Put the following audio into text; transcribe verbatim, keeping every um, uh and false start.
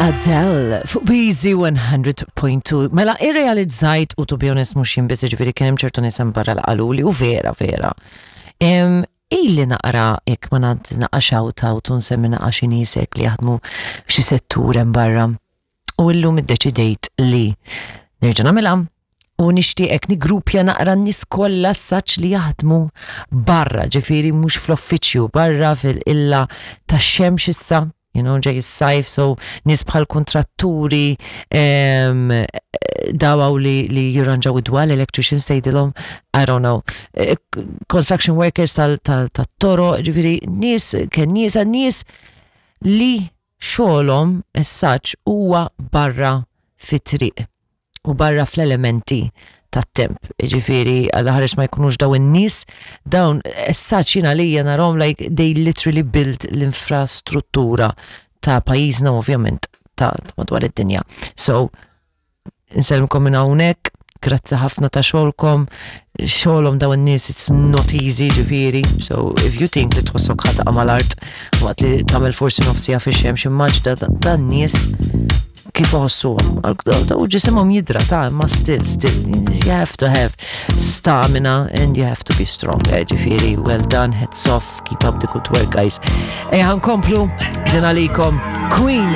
Adele fuq B Z one hundred point two. Mela irrealizzajt u to be honest mhux jinbiss ġifieri kien hemm ċertu nies hemm barra l-qaluli u vera vera. Em illi naqra jekk ma nagħti naqa' shout out u nsemmi naqa' xi niesek li jaħdmu f'xi settur hemm barra. U llum iddeċidejt li nerġa' nagħmilha u nixtieqek nigrupja naqra n-nies kollha saċ li jaħdmu barra, ġifieri mhux fl-uffiċċju, barra fil-qilla tax-xemx issa. You know, ġej is-sajf, so nies bħal kontratturi, um, dawaw li, li jirranġaw id-dwal, electricians tgħidilhom, I don't know, uh, construction workers tal-toro, ġifieri nies, kien nies nies li xogħolhom as-saċ huwa barra fit-triq u barra fl-elementi tat-temp, ġifieri għal ħares ma jkunux daw in-nies, dawn as-saċ jiena li narhom like they literally build l-infrastruttura ta' pajjiżna ovvjament ta' madwar id-dinja. So, nsellmkom minn hawnhekk, grazzi ħafna ta' xogħolkom, xogħolhom daw in-nies it's not easy ġifieri, so if you think li tħossok ħataqa' mal-art waqt li tagħmel forsi nofsija fix-xemx immaġda dan nies kif uħossuhom, u ġisimhom jidra ta' ma still, still, you have to have stamina and you have to be strong, ġifieri, well done, heads off, keep up the good work guys. Ejja nkomplu, din għalikom Queen